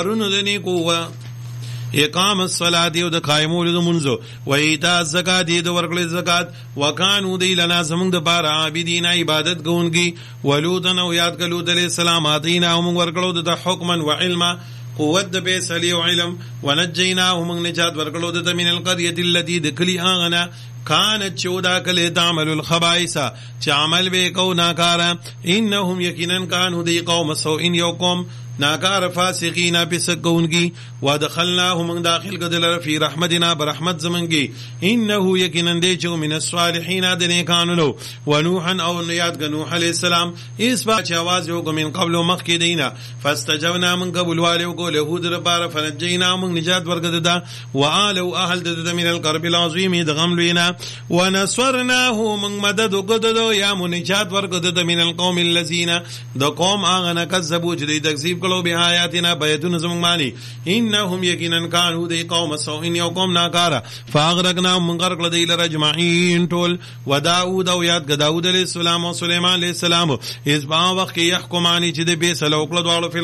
رونو د نیکو اقام الصلاة او د قائمولو د منځو و ایتاء الزکات د ورکړې زکات وکانو دی لنا زمونږ د پاره عابدین عبادت کوونکی ولوطن او یاد کړه لوط علیہ السلام اتینا او موږ ورکړو د حکما و علما قوت د فیصلې او علم ونجیناه موږ نجات ورکړو د من القريه التي دکلی اغنا كانت چودا کله تعمل الخبائث چې عمل به کو ناکاره انهم یقینا كانوا دی قوم سوء یوقوم ناکار فاسقین پسکونگی ودخلناهم من داخل قدل فی رحمتنا برحمت زمنگی انه یقینا دیچو من الصالحین دنیکانلو ونوحا او نیاد نوح علیہ السلام اس بات آواز ہوگا من قبل مخ کی دینا فاستجبنا من قبل والو کو له در بار فنجینا من نجات ورگد دا وآلو اهل دد من القرب العظیم دغم لینا ونصرناه من مدد قددو یا من نجات ورگد من القوم الذین دا قوم آغنا کذبو جدی تکذیب کلو بی آیاتنا بیتون زمانی انهم یقینا کانو دی قوم سوئن یو قوم ناکارا فاغرقنا من غرق لدی لرجمعین طول و داود او یاد داود علیہ السلام و سلیمان علیہ السلام اس با وقت یحکمانی چی دی بیس لوکلد والو فی